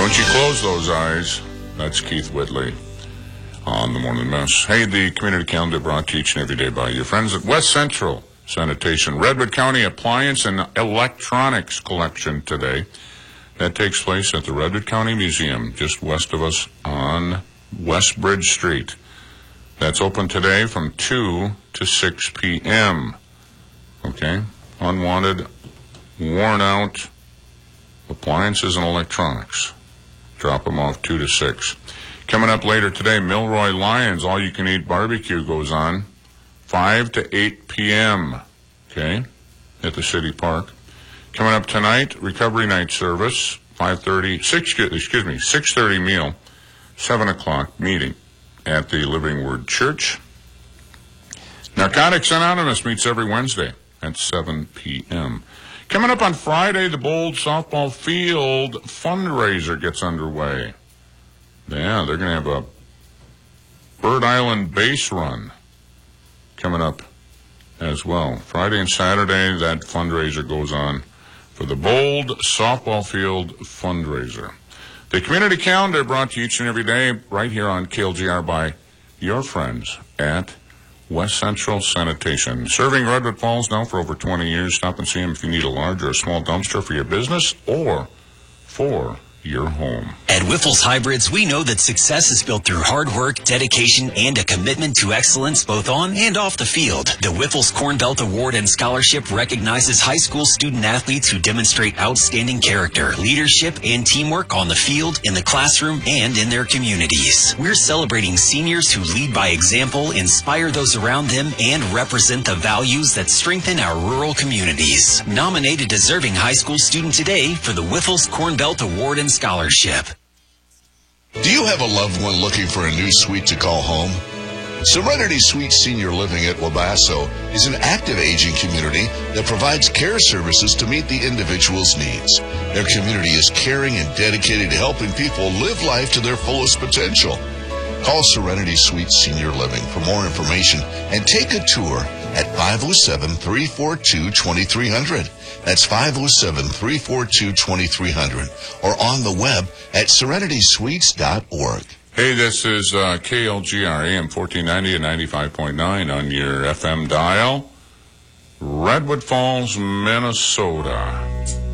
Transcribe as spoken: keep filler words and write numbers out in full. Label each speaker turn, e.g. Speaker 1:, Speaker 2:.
Speaker 1: Once you close those eyes, that's Keith Whitley on the Morning Mess. Hey, the community calendar brought to you each and every day by your friends at West Central Sanitation. Redwood County Appliance and Electronics Collection today. That takes place at the Redwood County Museum, just west of us on West Bridge Street. That's open today from two to six p.m. Okay? Unwanted, worn out appliances and electronics. Drop them off two to six. Coming up later today, Milroy Lions all-you-can-eat barbecue goes on five to eight p.m. Okay? At the City Park. Coming up tonight, Recovery Night Service, five thirty, six, excuse me, six thirty meal, seven o'clock meeting at the Living Word Church. Narcotics Anonymous meets every Wednesday at seven p.m. Coming up on Friday, the Bold Softball Field fundraiser gets underway. Yeah, they're going to have a Bird Island base run coming up as well. Friday and Saturday, that fundraiser goes on for the Bold Softball Field fundraiser. The community calendar brought to you each and every day right here on K L G R by your friends at West Central Sanitation. Serving Redwood Falls now for over twenty years. Stop and see them if you need a large or a small dumpster for your business or for your home.
Speaker 2: At Wyffels Hybrids, we know that success is built through hard work, dedication, and a commitment to excellence both on and off the field. The Wyffels Corn Belt Award and Scholarship recognizes high school student athletes who demonstrate outstanding character, leadership, and teamwork on the field, in the classroom, and in their communities. We're celebrating seniors who lead by example, inspire those around them, and represent the values that strengthen our rural communities. Nominate a deserving high school student today for the Wyffels Corn Belt Award and Scholarship.
Speaker 3: Do you have a loved one looking for a new suite to call home? Serenity Suite Senior Living at Wabasso is an active aging community that provides care services to meet the individual's needs. Their community is caring and dedicated to helping people live life to their fullest potential. Call Serenity Suite Senior Living for more information and take a tour at five oh seven, three four two, two three zero zero. That's five oh seven, three four two, two three zero zero, or on the web at serenity suites dot org.
Speaker 1: Hey, this is uh, K L G R, A M fourteen ninety and ninety-five point nine on your F M dial. Redwood Falls, Minnesota.